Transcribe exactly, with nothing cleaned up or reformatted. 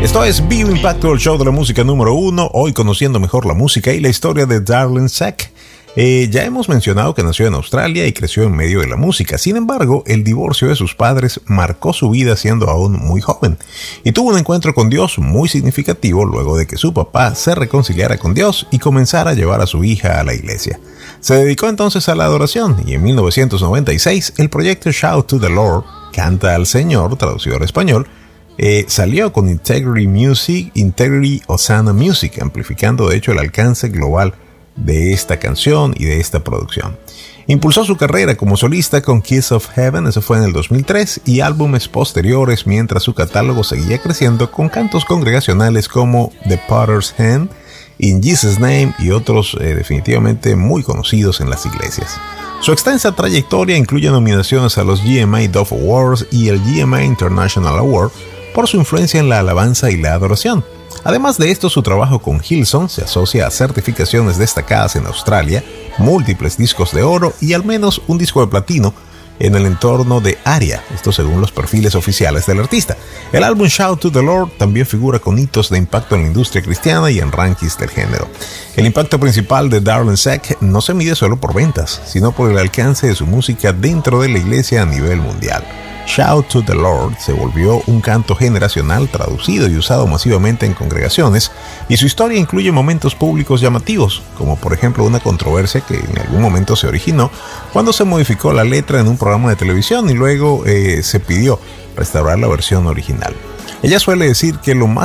Esto es Vivo Impacto, el show de la música número uno. Hoy conociendo mejor la música y la historia de Darlene Zschech. Eh, ya hemos mencionado que nació en Australia y creció en medio de la música. Sin embargo, el divorcio de sus padres marcó su vida siendo aún muy joven. Y tuvo un encuentro con Dios muy significativo luego de que su papá se reconciliara con Dios y comenzara a llevar a su hija a la iglesia. Se dedicó entonces a la adoración y en mil novecientos noventa y seis el proyecto Shout to the Lord, Canta al Señor, traducido al español, Eh, salió con Integrity Music, Integrity Hosanna Music, amplificando de hecho el alcance global de esta canción y de esta producción. Impulsó su carrera como solista con Kiss of Heaven, eso fue en el dos mil tres, y álbumes posteriores mientras su catálogo seguía creciendo con cantos congregacionales como The Potter's Hand, In Jesus' Name y otros eh, definitivamente muy conocidos en las iglesias. Su extensa trayectoria incluye nominaciones a los G M A Dove Awards y el G M A International Award por su influencia en la alabanza y la adoración. Además de esto, su trabajo con Hillsong se asocia a certificaciones destacadas en Australia, múltiples discos de oro y al menos un disco de platino en el entorno de ARIA, esto según los perfiles oficiales del artista. El álbum Shout to the Lord también figura con hitos de impacto en la industria cristiana y en rankings del género. El impacto principal de Darlene Zschech no se mide solo por ventas, sino por el alcance de su música dentro de la iglesia a nivel mundial. Shout to the Lord se volvió un canto generacional traducido y usado masivamente en congregaciones, y su historia incluye momentos públicos llamativos, como por ejemplo una controversia que en algún momento se originó cuando se modificó la letra en un programa de televisión y luego eh, se pidió restaurar la versión original. Ella suele decir que lo más